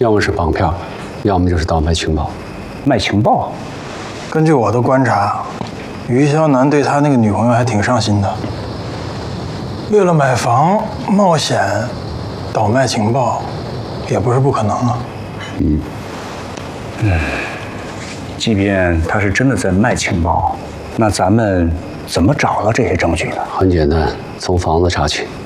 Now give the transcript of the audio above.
要么是绑票，要么就是倒卖情报。 卖情报？ 根据我的观察，于肖南对他那个女朋友还挺上心的。为了买房冒险倒卖情报，也不是不可能啊。 即便他是真的在卖情报，那咱们怎么找到这些证据呢？ 很简单，从房子查起。